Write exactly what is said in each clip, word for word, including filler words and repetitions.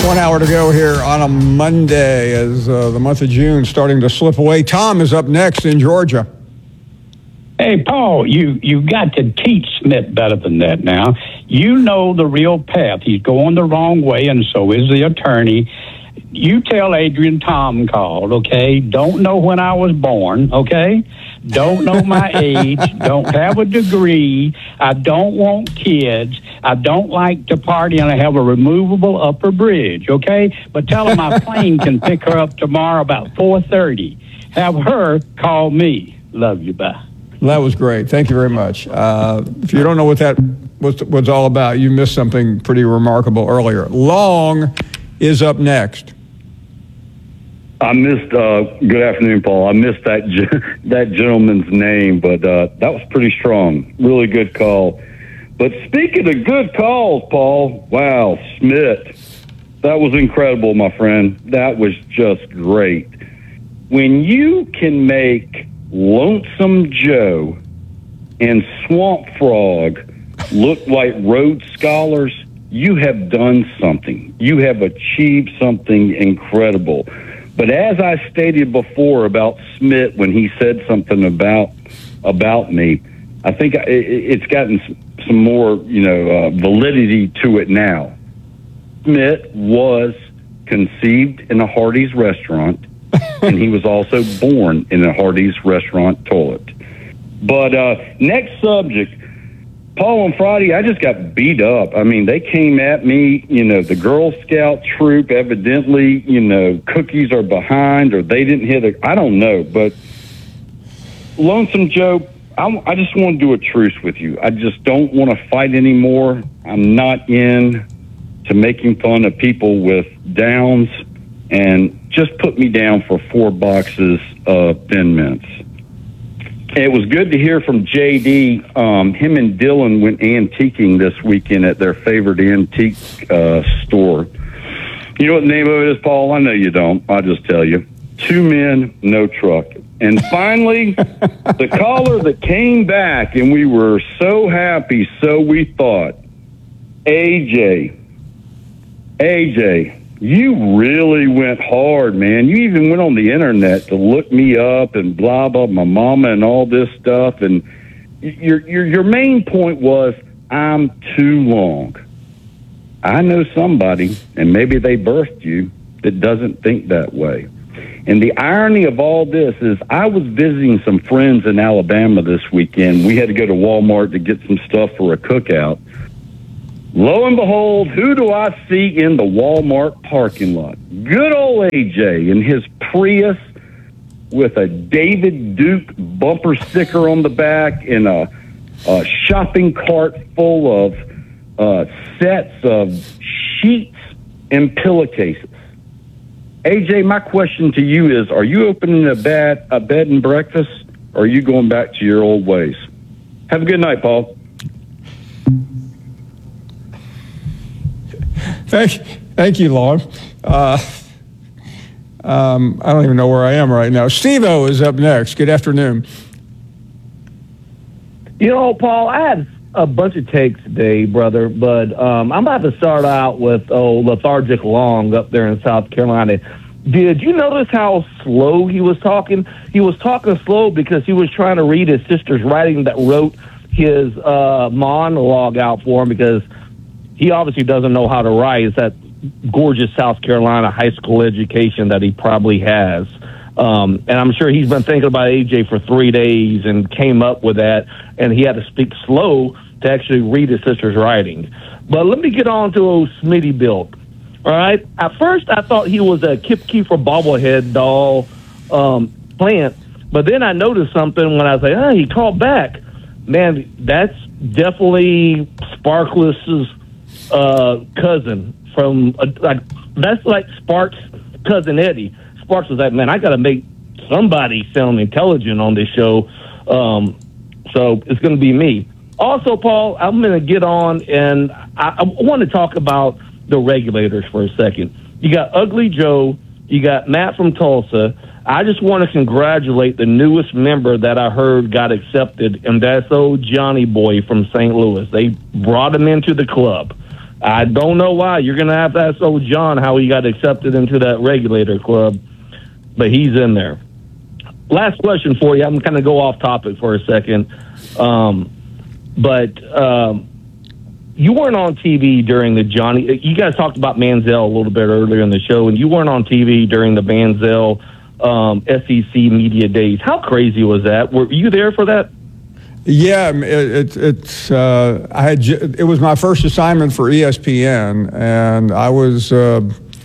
One hour to go here on a Monday as uh, the month of June starting to slip away. Tom is up next in Georgia. Hey, Paul, you, you got to teach Smith better than that now. You know the real path. He's going the wrong way, and so is the attorney. You tell Adrian Tom called, okay? Don't know when I was born, okay? Don't know my age. Don't have a degree. I don't want kids. I don't like to party, and I have a removable upper bridge, okay? But tell him my plane can pick her up tomorrow about four thirty. Have her call me. Love you, bye. That was great. Thank you very much. Uh, if you don't know what that was, was all about, you missed something pretty remarkable earlier. Long is up next. I missed, uh, good afternoon, Paul. I missed that that gentleman's name, but uh, that was pretty strong. Really good call. But speaking of good calls, Paul, wow, Smith, that was incredible, my friend. That was just great. When you can make Lonesome Joe and Swamp Frog look like Rhodes Scholars, you have done something. You have achieved something incredible. But as I stated before about Smith, when he said something about about me, I think it's gotten some more, you know, uh, validity to it now. Smith was conceived in a Hardee's restaurant, and he was also born in a Hardee's restaurant toilet. But uh, next subject. Paul, on Friday, I just got beat up. I mean, they came at me, you know, the Girl Scout troop, evidently, you know, cookies are behind or they didn't hit it. I don't know. But, Lonesome Joe, I, I just want to do a truce with you. I just don't want to fight anymore. I'm not in to making fun of people with downs, and just put me down for four boxes of Thin Mints. It was good to hear from J D. Um, him and Dylan went antiquing this weekend at their favorite antique uh, store. You know what the name of it is, Paul? I know you don't. I'll just tell you. Two Men, No Truck. And finally, the caller that came back, and we were so happy, so we thought, A J. A J. You really went hard, man. You even went on the internet to look me up and blah, blah, my mama and all this stuff. And your your your main point was, I'm too long. I know somebody, and maybe they birthed you, that doesn't think that way. And the irony of all this is I was visiting some friends in Alabama this weekend. We had to go to Walmart to get some stuff for a cookout. Lo and behold, who do I see in the Walmart parking lot? Good old A J in his Prius with a David Duke bumper sticker on the back and a, a shopping cart full of uh, sets of sheets and pillowcases. A J, my question to you is, are you opening a bed, a bed and breakfast, or are you going back to your old ways? Have a good night, Paul. Thank, thank you, Lon. Uh, um, I don't even know where I am right now. Steve-O is up next. Good afternoon. You know, Paul, I had a bunch of takes today, brother, but um, I'm about to start out with oh, Lethargic Long up there in South Carolina. Did you notice how slow he was talking? He was talking slow because he was trying to read his sister's writing that wrote his uh, monologue out for him, because he obviously doesn't know how to write. It's that gorgeous South Carolina high school education that he probably has. Um, and I'm sure he's been thinking about A J for three days and came up with that, and he had to speak slow to actually read his sister's writing. But let me get on to old Smitty Built. All right? At first, I thought he was a Kip Keefer bobblehead doll um, plant, but then I noticed something when I was like, oh, he called back. Man, that's definitely Sparkless's uh, cousin from, uh, like, that's like Sparks' cousin Eddie. Sparks was like, man, I got to make somebody sound intelligent on this show. Um, so it's going to be me. Also, Paul, I'm going to get on, and I, I want to talk about the regulators for a second. You got Ugly Joe. You got Matt from Tulsa. I just want to congratulate the newest member that I heard got accepted, and that's old Johnny Boy from Saint Louis. They brought him into the club. I don't know why. You're going to have to ask old John how he got accepted into that regulator club, but he's in there. Last question for you. I'm going to go off topic for a second. Um, but um, you weren't on T V during the Johnny. You guys talked about Manziel a little bit earlier in the show, and you weren't on T V during the Manziel um, S E C media days. How crazy was that? Were you there for that? Yeah, it, it, it's. Uh, I had. It was my first assignment for E S P N, and I was. Uh,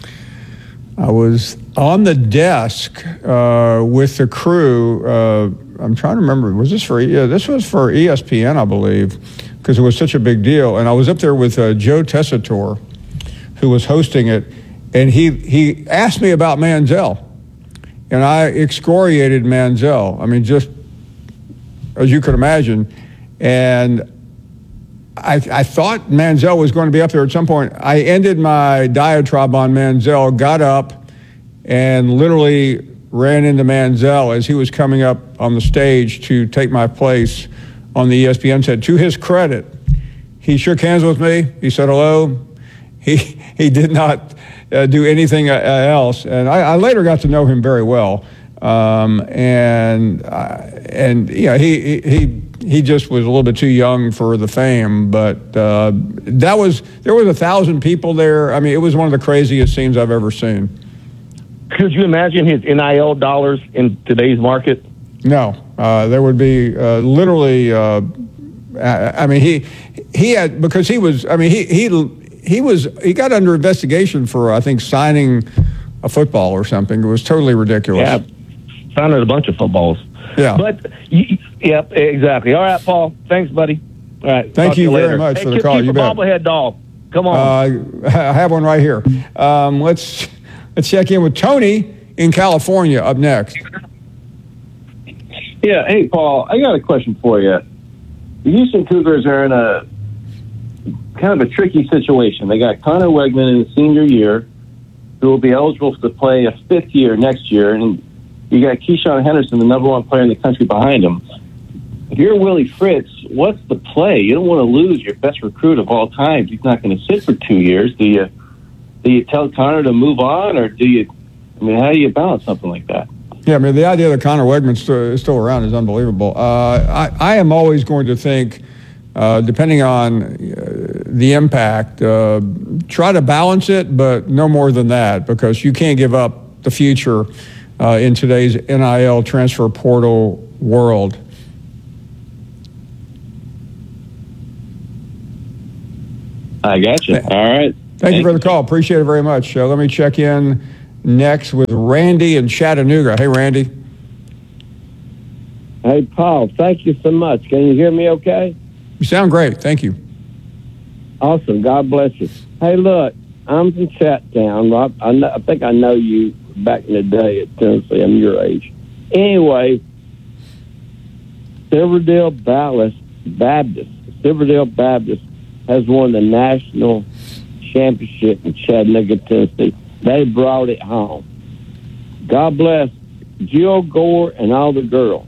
I was on the desk uh, with the crew. Uh, I'm trying to remember. Was this for? Yeah, this was for E S P N, I believe, because it was such a big deal. And I was up there with uh, Joe Tessitore, who was hosting it, and he he asked me about Manziel, and I excoriated Manziel. I mean, just as you could imagine, and I, I thought Manziel was going to be up there at some point. I ended my diatribe on Manziel, got up, and literally ran into Manziel as he was coming up on the stage to take my place on the E S P N set. To his credit, he shook hands with me. He said hello. He he did not uh, do anything uh, else, and I, I later got to know him very well. Um, and uh, and you know he he he just was a little bit too young for the fame, but uh, that was there was a thousand people there. I mean, it was one of the craziest scenes I've ever seen. Could you imagine his N I L dollars in today's market? No, uh, there would be uh, literally. Uh, I, I mean, he he had because he was. I mean, he he he was he got under investigation for I think signing a football or something. It was totally ridiculous. Yeah, signed a bunch of footballs. Yeah, but yep, yeah, exactly. All right, Paul. Thanks, buddy. All right. Thank you, you very later. much hey, for the keep, call. Keep you a bet. bobblehead doll. Come on. Uh, I have one right here. Um, let's let's check in with Tony in California up next. Yeah, hey, Paul, I got a question for you. The Houston Cougars are in a kind of a tricky situation. They got Connor Wegman in his senior year, who will be eligible to play a fifth year next year, and you got Keyshawn Henderson, the number one player in the country, behind him. If you're Willie Fritz, what's the play? You don't want to lose your best recruit of all time. He's not going to sit for two years. Do you do you tell Connor to move on, or do you? I mean, how do you balance something like that? Yeah, I mean, the idea that Connor Wegman's still, is still around is unbelievable. Uh, I, I am always going to think, uh, depending on uh, the impact, uh, try to balance it, but no more than that, because you can't give up the future uh, in today's N I L transfer portal world. I got you. All right. Thank, Thank you for the call. Appreciate it very much. Uh, let me check in next with Randy in Chattanooga. Hey, Randy. Hey, Paul, thank you so much. Can you hear me okay? You sound great. Thank you. Awesome. God bless you. Hey, look, I'm from Chattown. I, I, know, I think I know you back in the day at Tennessee. I'm your age. Anyway, Silverdale Baptist, Baptist, Silverdale Baptist has won the national championship in Chattanooga, Tennessee. They brought it home. God bless Jill Gore and all the girls.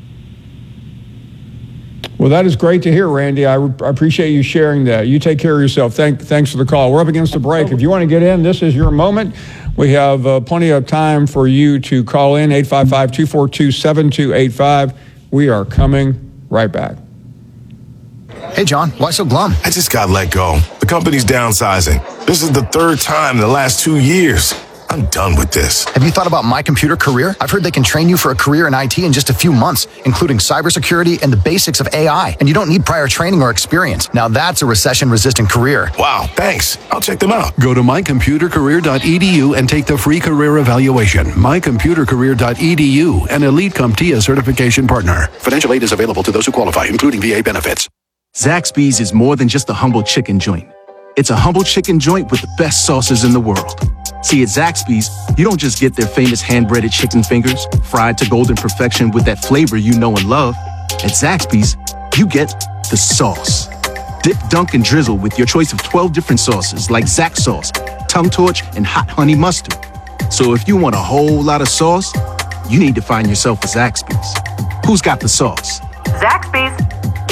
Well, that is great to hear, Randy. I, re- I appreciate you sharing that. You take care of yourself. Thank, thanks for the call. We're up against the break. If you want to get in, this is your moment. We have uh, plenty of time for you to call in, eight five five, two four two, seven two eight five. We are coming right back. Hey, John, why so glum? I just got let go. The company's downsizing. This is the third time in the last two years. I'm done with this. Have you thought about My Computer Career? I've heard they can train you for a career in I T in just a few months, including cybersecurity and the basics of A I. And you don't need prior training or experience. Now that's a recession-resistant career. Wow, thanks. I'll check them out. Go to my computer career dot e d u and take the free career evaluation. my computer career dot e d u, an Elite CompTIA certification partner. Financial aid is available to those who qualify, including V A benefits. Zaxby's is more than just a humble chicken joint. It's a humble chicken joint with the best sauces in the world. See, at Zaxby's, you don't just get their famous hand-breaded chicken fingers, fried to golden perfection with that flavor you know and love. At Zaxby's, you get the sauce. Dip, dunk, and drizzle with your choice of twelve different sauces like Zax sauce, tongue torch, and hot honey mustard. So if you want a whole lot of sauce, you need to find yourself a Zaxby's. Who's got the sauce? Zaxby's.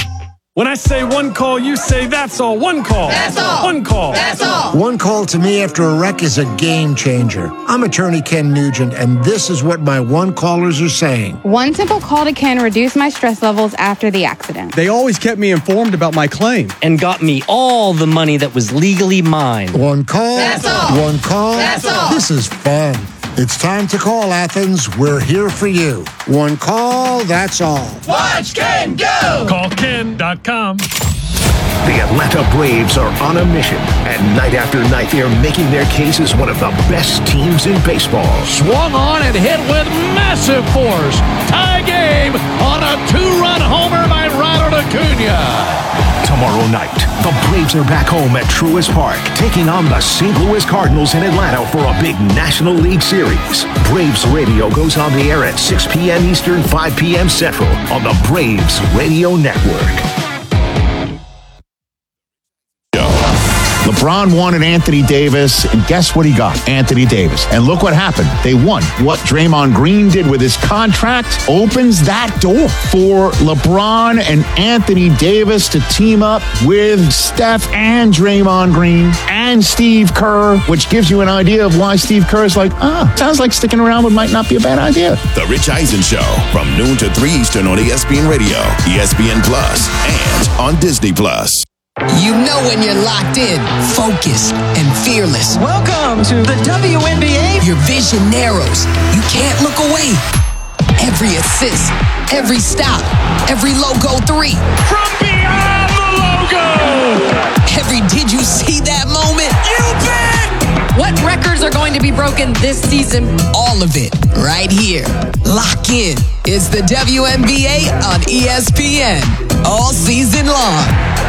When I say one call, you say that's all. One call. That's all. One call. That's all. One call to me after a wreck is a game changer. I'm attorney Ken Nugent, and this is what my one callers are saying. One simple call to Ken reduced my stress levels after the accident. They always kept me informed about my claim. And got me all the money that was legally mine. One call. That's all. One call. That's all. This is fun. It's time to call, Athens. We're here for you. One call, that's all. Watch Ken go! Call Ken dot com. The Atlanta Braves are on a mission, and night after night they are making their case as one of the best teams in baseball. Swung on and hit with massive force. Tie game on a two-run homer by Ronald Acuna. Tomorrow night, the Braves are back home at Truist Park, taking on the Saint Louis Cardinals in Atlanta for a big National League Series. Braves Radio goes on the air at six p.m. Eastern, five p.m. Central on the Braves Radio Network. LeBron wanted Anthony Davis, and guess what he got? Anthony Davis. And look what happened. They won. What Draymond Green did with his contract opens that door for LeBron and Anthony Davis to team up with Steph and Draymond Green and Steve Kerr, which gives you an idea of why Steve Kerr is like, ah, sounds like sticking around but might not be a bad idea. The Rich Eisen Show from noon to three Eastern on E S P N Radio, E S P N Plus, and on Disney Plus. You know when you're locked in, focused, and fearless. Welcome to the W N B A. Your vision narrows. You can't look away. Every assist, every stop, every logo three. From beyond the logo. Every did you see that moment? You bet. What records are going to be broken this season? All of it right here. Lock in. It's the W N B A on E S P N. All season long.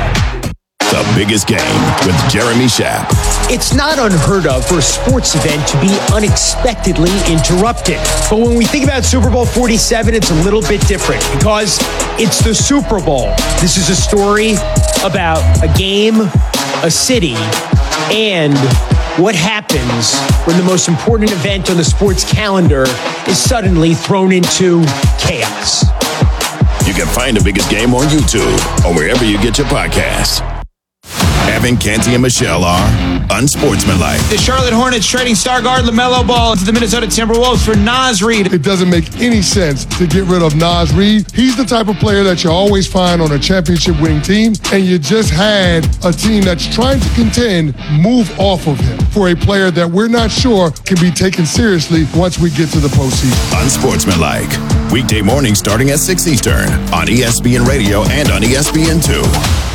The biggest game with Jeremy Schaap. It's not unheard of for a sports event to be unexpectedly interrupted. But when we think about Super Bowl forty-seven, it's a little bit different because it's the Super Bowl. This is a story about a game, a city, and what happens when the most important event on the sports calendar is suddenly thrown into chaos. You can find the biggest game on YouTube or wherever you get your podcasts. Evan, Canty, and Michelle are unsportsmanlike. The Charlotte Hornets trading star guard LaMelo Ball to the Minnesota Timberwolves for Naz Reid. It doesn't make any sense to get rid of Naz Reid. He's the type of player that you always find on a championship winning team, and you just had a team that's trying to contend move off of him for a player that we're not sure can be taken seriously once we get to the postseason. Unsportsmanlike. Weekday mornings starting at six Eastern on E S P N Radio and on E S P N two.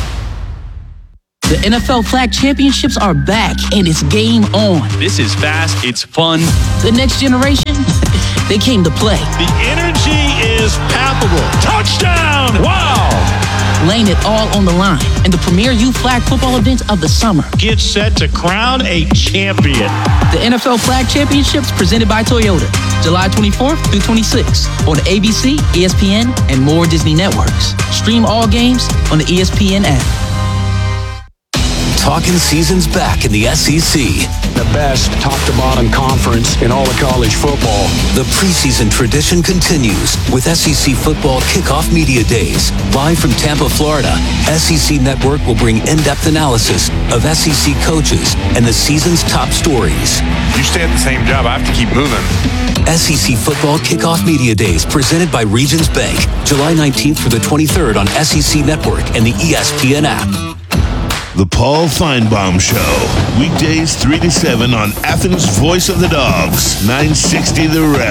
The N F L Flag Championships are back, and it's game on. This is fast, it's fun. The next generation, they came to play. The energy is palpable. Touchdown! Wow! Laying it all on the line in the premier youth flag football event of the summer. Get set to crown a champion. The N F L Flag Championships presented by Toyota, July twenty-fourth through twenty-sixth on A B C, E S P N, and more Disney networks. Stream all games on the E S P N app. Talking season's back in the S E C. The best top-to-bottom conference in all of college football. The preseason tradition continues with S E C Football Kickoff Media Days. Live from Tampa, Florida, S E C Network will bring in-depth analysis of S E C coaches and the season's top stories. You stay at the same job, I have to keep moving. S E C Football Kickoff Media Days presented by Regions Bank. July nineteenth through the twenty-third on S E C Network and the E S P N app. The Paul Feinbaum Show. Weekdays three to seven on Athens' Voice of the Dogs, nine sixty The Ref.